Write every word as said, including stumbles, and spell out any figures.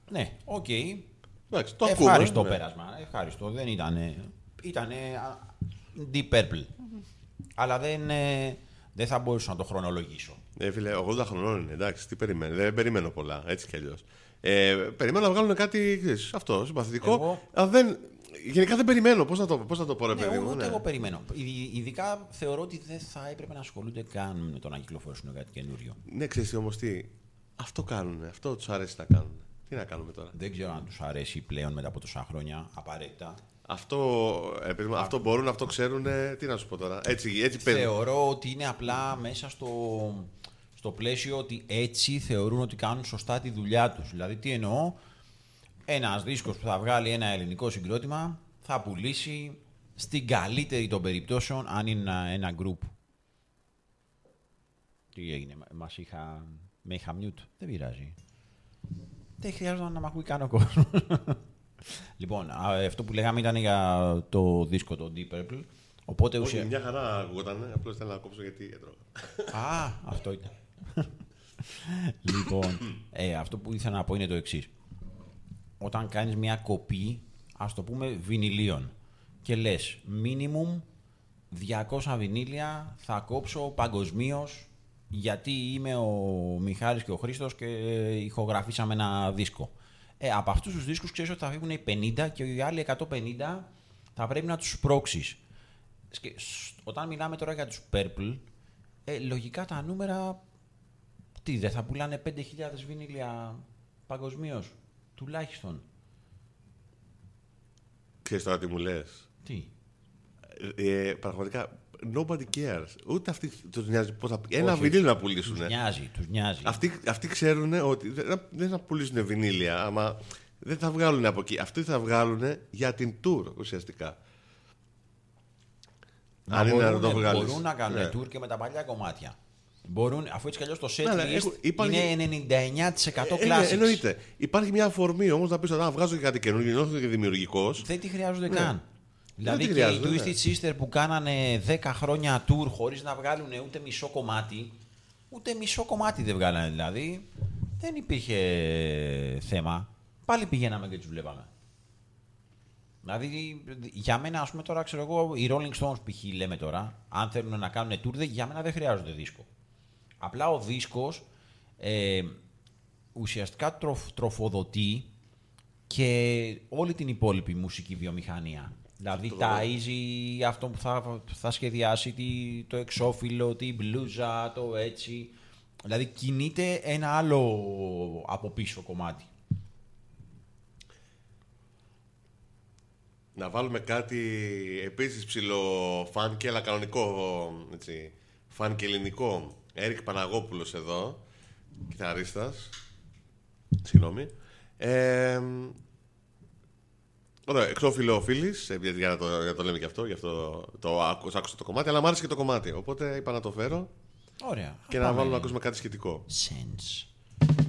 Ναι, οκ. Okay. Εντάξει, το ευχάριστο ακούμε, πέρασμα. Ναι. Ευχάριστο. Δεν ήτανε. Ήτανε Deep Purple. Mm-hmm. Αλλά δεν, ε, δεν θα μπορούσα να το χρονολογήσω. Ε, φίλε, ογδόντα χρονών είναι, εντάξει, τι περιμένω. Δεν περιμένω πολλά, έτσι κι αλλιώς. Ε, περιμένω να βγάλουν κάτι ξέρεις, αυτό, συμπαθητικό. Εγώ... Αλλά δεν, γενικά δεν περιμένω. Πώς να το, πώς να το πω, ρε ναι, παιδί μου. Ούτε ναι. εγώ περιμένω. Ειδικά θεωρώ ότι δεν θα έπρεπε να ασχολούνται καν με το να κυκλοφορήσουν κάτι καινούριο. Ναι, ξέρεις όμως τι. Αυτό κάνουν. Αυτό τους αρέσει να κάνουν. Τι να κάνουμε τώρα. Δεν ξέρω αν τους αρέσει πλέον μετά από τόσα χρόνια απαραίτητα. Αυτό, ε, αυτό μπορούν, αυτό ξέρουν. Τι να σου πω τώρα. Έτσι, έτσι θεωρώ ότι είναι απλά μέσα στο, στο πλαίσιο ότι έτσι θεωρούν ότι κάνουν σωστά τη δουλειά τους. Δηλαδή, τι εννοώ, ένας δίσκος που θα βγάλει ένα ελληνικό συγκρότημα θα πουλήσει στην καλύτερη των περιπτώσεων, αν είναι ένα, ένα group. Τι έγινε, μας είχα, με είχα mute, δεν πειράζει. Δεν χρειάζεται να μ' ακούει καν ο κόσμος. Λοιπόν, αυτό που λέγαμε ήταν για το δίσκο, το Deep Purple. Οπότε όχι, ουσία... μια χαρά ακούγονταν, απλώς ήθελα να κόψω γιατί έτρωγα. Α, αυτό ήταν. Λοιπόν, ε, αυτό που ήθελα να πω είναι το εξής. Όταν κάνεις μια κοπή, ας το πούμε, βινιλίων και λες, minimum διακόσια βινίλια θα κόψω παγκοσμίως γιατί είμαι ο Μιχάλης και ο Χρήστος και ηχογραφήσαμε ένα δίσκο. Ε, από αυτούς τους δίσκους ξέρεις ότι θα φύγουν οι πενήντα και οι άλλοι εκατόν πενήντα θα πρέπει να τους σπρώξεις. Και όταν μιλάμε τώρα για τους Purple, ε, λογικά τα νούμερα τι, δεν θα πουλάνε πέντε χιλιάδες βινίλια παγκοσμίως, τουλάχιστον. Ξέρεις τώρα τι μου λες. Τι. Ε, πραγματικά, nobody cares. Ούτε αυτοί τους νοιάζει πώς θα... Ένα βινίλιο να πουλήσουν. Τους νοιάζει, τους νοιάζει. Αυτοί, αυτοί ξέρουν ότι δεν θα πουλήσουν βινίλια, άμα δεν θα βγάλουν από εκεί. Αυτοί θα βγάλουν για την tour ουσιαστικά. Να αν μπορούν, είναι να το βγάλεις. Μπορούν να κάνουν ναι. tour και με τα παλιά κομμάτια. Μπορούν, αφού έτσι κι αλλιώς το setlist ναι, ναι, υπάρχει... είναι ενενήντα εννιά τοις εκατό ε, classics. ε, εννοείται. Υπάρχει μια αφορμή όμως να πεις ότι βγάζω και κάτι καινούργιο, νιώθω και δημιουργικός. Δεν τη χρειάζονται ναι. καν. Δηλαδή και οι Twisted Sister που κάνανε δέκα χρόνια tour χωρίς να βγάλουν ούτε μισό κομμάτι, ούτε μισό κομμάτι δεν βγάλανε δηλαδή, δεν υπήρχε θέμα. Πάλι πηγαίναμε και τους βλέπαμε. Δηλαδή, για μένα, ας πούμε τώρα, ξέρω εγώ, οι Rolling Stones π.χ. λέμε τώρα, αν θέλουν να κάνουν tour, για μένα δεν χρειάζονται δίσκο. Απλά ο δίσκος ε, ουσιαστικά τροφ, τροφοδοτεί και όλη την υπόλοιπη μουσική βιομηχανία. Δηλαδή το ταΐζει αυτό που θα, θα σχεδιάσει, το εξώφυλλο, την μπλούζα, το έτσι. Δηλαδή κινείται ένα άλλο από πίσω κομμάτι. Να βάλουμε κάτι επίσης ψηλό φαν και αλλά κανονικό, έτσι, φαν και ελληνικό. Έρικ Παναγόπουλος εδώ, κιθαρίστας. Συγγνώμη. Ε, Ωραία, εξώφυλλο φίλης, για να το, για να το λέμε και αυτό, γι' αυτό το άκουσα το κομμάτι, αλλά μου άρεσε και το κομμάτι. Οπότε είπα να το φέρω. Ωραία. Και να βάλω να ακούσουμε κάτι σχετικό. Sense.